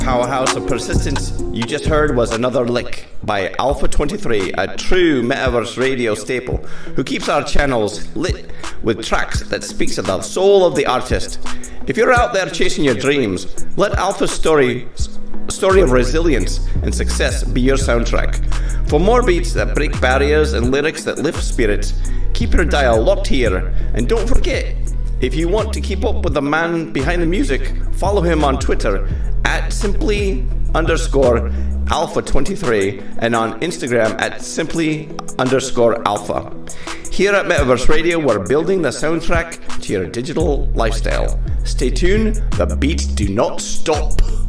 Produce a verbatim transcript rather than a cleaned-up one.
Powerhouse of persistence you just heard was Another Lick by Alpha twenty-three, a true Metaverse radio staple who keeps our channels lit with tracks that speaks to the soul of the artist. If you're out there chasing your dreams, let Alpha's story story of resilience and success be your soundtrack. For more beats that break barriers and lyrics that lift spirits, keep your dial locked here, and don't forget, if you want to keep up with the man behind the music, follow him on Twitter at simply underscore alpha twenty-three and on Instagram at simply underscore alpha. Here at Metaverse Radio, we're building the soundtrack to your digital lifestyle. Stay tuned, the beats do not stop.